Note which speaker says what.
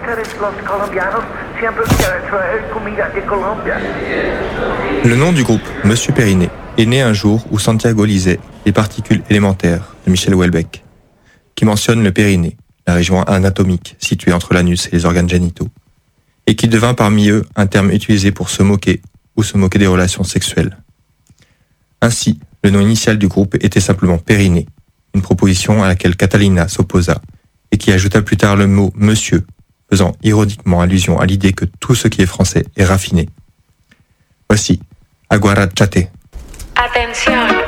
Speaker 1: Le nom du groupe Monsieur Périnée est né un jour où Santiago lisait Les particules élémentaires de Michel Houellebecq, qui mentionne le périnée, la région anatomique située entre l'anus et les organes génitaux, et qui devint parmi eux un terme utilisé pour se moquer ou se moquer des relations sexuelles. Ainsi, le nom initial du groupe était simplement Périnée, une proposition à laquelle Catalina s'opposa et qui ajouta plus tard le mot monsieur, faisant ironiquement allusion à l'idée que tout ce qui est français est raffiné. Voici Aguarachate.
Speaker 2: Atención.